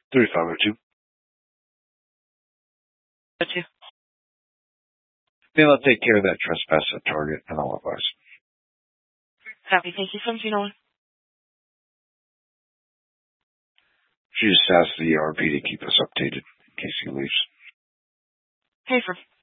3502. Got you. Then I'll take care of that trespass at Target and I'll advise. Copy. Thank you. 1701. She just asked the ERP to keep us updated in case he leaves. Hey, for